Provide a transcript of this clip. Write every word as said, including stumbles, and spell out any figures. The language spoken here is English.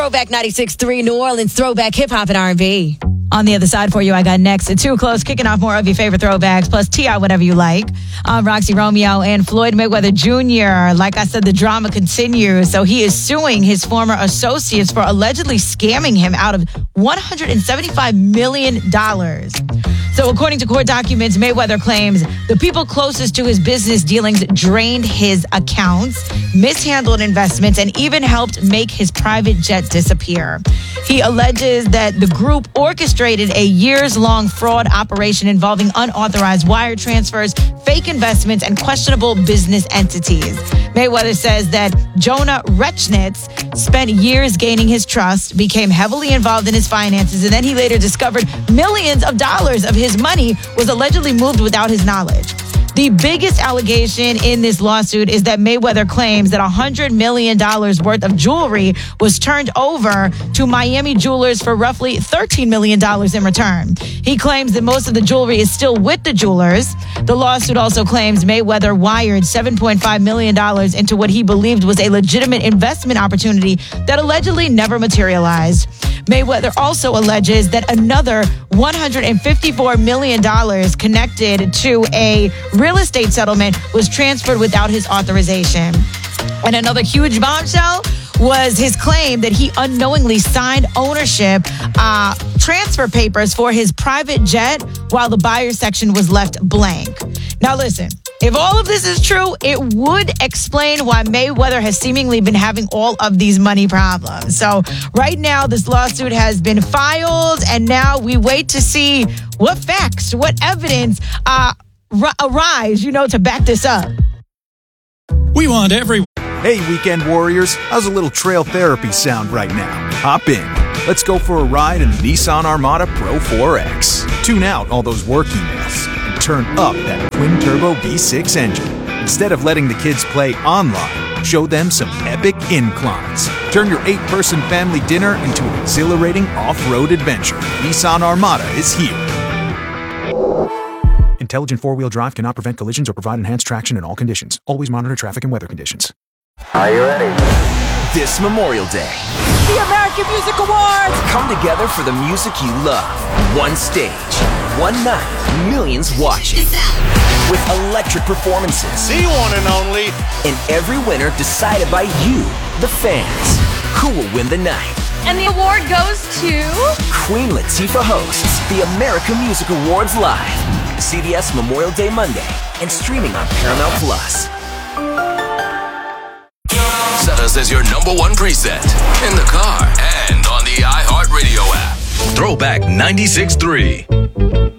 Throwback ninety-six point three, New Orleans throwback hip-hop and R and B. On the other side for you, I got next at two close, kicking off more of your favorite throwbacks, plus T I whatever you like. Um, Roxy Romeo and Floyd Mayweather Junior Like I said, the drama continues. So he is suing his former associates for allegedly scamming him out of one hundred seventy-five million dollars. So according to court documents, Mayweather claims the people closest to his business dealings drained his accounts, mishandled investments, and even helped make his private jet disappear. He alleges that the group orchestrated a years-long fraud operation involving unauthorized wire transfers, fake investments, and questionable business entities. Mayweather says that Jonah Rechnitz spent years gaining his trust, became heavily involved in his finances, and then he later discovered millions of dollars of his money was allegedly moved without his knowledge. The biggest allegation in this lawsuit is that Mayweather claims that one hundred million dollars worth of jewelry was turned over to Miami jewelers for roughly thirteen million dollars in return. He claims that most of the jewelry is still with the jewelers. The lawsuit also claims Mayweather wired seven point five million dollars into what he believed was a legitimate investment opportunity that allegedly never materialized. Mayweather also alleges that another one hundred fifty-four million dollars connected to a real estate settlement was transferred without his authorization. And another huge bombshell was his claim that he unknowingly signed ownership uh, transfer papers for his private jet while the buyer section was left blank. Now listen, if all of this is true, it would explain why Mayweather has seemingly been having all of these money problems. So right now, this lawsuit has been filed, and now we wait to see what facts, what evidence uh, r- arise, you know, to back this up. We want every... Hey, weekend warriors, how's a little trail therapy sound right now? Hop in. Let's go for a ride in the Nissan Armada Pro four X. Tune out all those work emails and turn up that twin-turbo V six engine. Instead of letting the kids play online, show them some epic inclines. Turn your eight-person family dinner into an exhilarating off-road adventure. Nissan Armada is here. Intelligent four-wheel drive cannot prevent collisions or provide enhanced traction in all conditions. Always monitor traffic and weather conditions. Are you ready? This Memorial Day, the American Music Awards come together for the music you love. One stage, one night, millions watching. With electric performances. The one and only. And every winner decided by you, the fans. Who will win the night? And the award goes to... Queen Latifah hosts the American Music Awards live. C B S Memorial Day Monday and streaming on Paramount Plus. Set us as your number one preset in the car and on the iHeartRadio app. Throwback ninety-six point three.